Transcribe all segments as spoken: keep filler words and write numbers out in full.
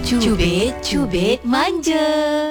Cubit, cubit, manja.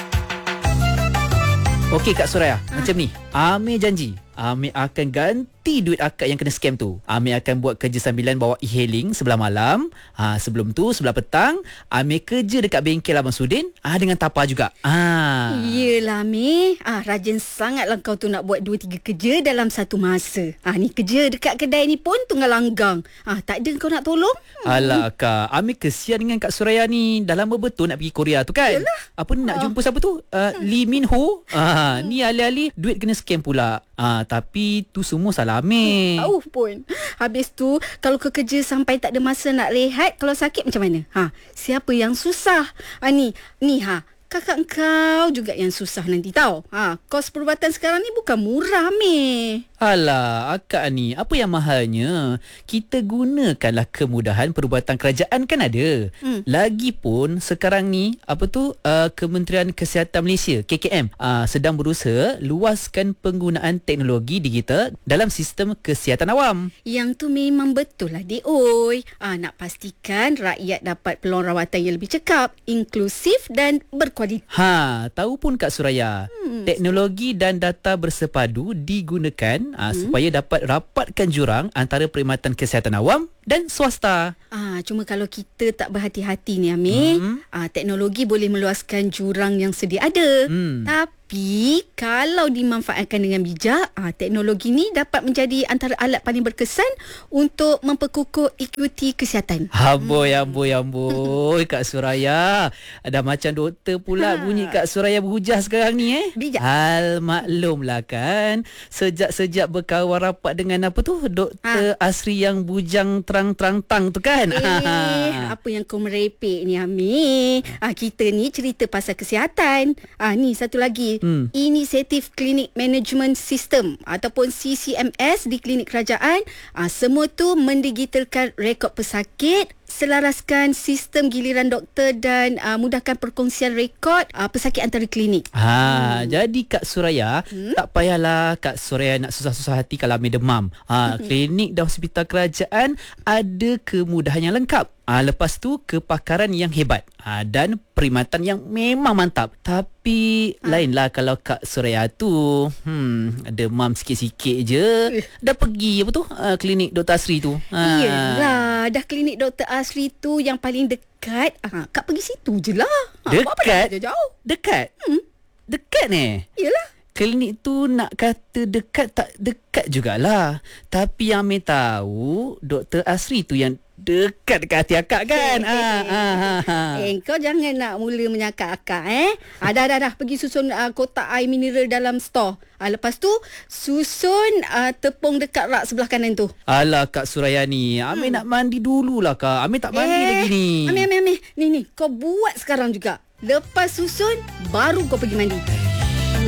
Okey Kak Suraya, ha. macam ni. Amir janji Amir akan ganti duit akak yang kena scam tu. Amir akan buat kerja sambilan bawa e-hailing sebelah malam. Ha, sebelum tu, sebelah petang, Amir kerja dekat bengkel Abang Sudin ha, dengan tapa juga. Ha. Yelah Amir, ah, rajin sangatlah kau tu nak buat dua tiga kerja dalam satu masa. Ah, ni kerja dekat kedai ni pun tunggal langgang. Ah, tak ada kau nak tolong? Hmm. Alah Kak, Amir kesian dengan Kak Suraya ni. Dah lama betul nak pergi Korea tu kan. Yelah. Apa ni nak Ah. jumpa siapa tu? Uh, Lee Min Ho. Ha, ni alih-alih duit kena scam pula. Ah, tapi tu semua salah Amir. Tahu pun. Habis tu, kalau kau kerja sampai tak ada masa nak rehat, kalau sakit macam mana? Ha, siapa yang susah? Ha, ni, ni ha. Kakak kau juga yang susah nanti tau. Ha, kos perubatan sekarang ni bukan murah, Amir. Alah, akak ni, apa yang mahalnya? Kita gunakanlah kemudahan perubatan kerajaan kan ada. Hmm. Lagipun sekarang ni, apa tu, uh, Kementerian Kesihatan Malaysia, K K M, uh, sedang berusaha luaskan penggunaan teknologi digital dalam sistem kesihatan awam. Yang tu memang betul lah, Dek Oi. Ah, nak pastikan rakyat dapat peluang rawatan yang lebih cekap, inklusif dan berkualiti. Ha, tahu pun Kak Suraya, hmm. teknologi dan data bersepadu digunakan aa, hmm. supaya dapat rapatkan jurang antara perkhidmatan kesihatan awam dan swasta. Ah, cuma kalau kita tak berhati-hati ni Amir, hmm. ah, teknologi boleh meluaskan jurang yang sedia ada. Hmm. Tapi kalau dimanfaatkan dengan bijak, ah, teknologi ni dapat menjadi antara alat paling berkesan untuk memperkukuh ekuiti kesihatan. Amboi, amboi, amboi Kak Suraya. Dah macam doktor pula ha. bunyi Kak Suraya berhujah sekarang ni eh. Bijak. Hal maklumlah kan. Sejak-sejak berkawan rapat dengan apa tu, Doktor ha. Asri yang bujang terang-terang-tang tu kan. Eh, apa yang kau merepek ni Amir? Ah, kita ni cerita pasal kesihatan. Ah, ni satu lagi. Hmm. Inisiatif Klinik Management System ataupun C C M S di klinik kerajaan. Ah, semua tu mendigitalkan rekod pesakit, selaraskan sistem giliran doktor dan uh, mudahkan perkongsian rekod uh, pesakit antara klinik. Ha, hmm. Jadi Kak Suraya, hmm? tak payahlah Kak Suraya nak susah-susah hati kalau Amir demam. Ha, hmm. Klinik dan hospital kerajaan ada kemudahan yang lengkap. Ha, lepas tu kepakaran yang hebat ha, dan perkhidmatan yang memang mantap. Tapi ha. lainlah kalau Kak Suraya tu hmm, demam sikit-sikit je uh. dah pergi apa tu uh, klinik Doktor Asri tu. Ha. Iyalah, dah klinik Doktor Asri tu yang paling dekat. Ha, Kak pergi situ je lah. Ha, dekat? Apa jauh? Dekat? Hmm. Dekat ni? Iyalah. Klinik tu nak kata dekat tak dekat jugalah. Tapi yang Amir tahu Doktor Asri tu yang dekat dekat hati akak kan. Eh, ah, eh, ah, ah, ah. eh kau jangan nak mula menyakak akak eh. Ah, dah dah dah pergi susun uh, kotak air mineral dalam store. Ah, lepas tu susun uh, tepung dekat rak sebelah kanan tu. Alah Kak Suraya ni, Amir hmm. nak mandi dululah Kak. Amir tak mandi eh, lagi ni. Amir Amir Amir. Ni ni kau buat sekarang juga. Lepas susun baru kau pergi mandi.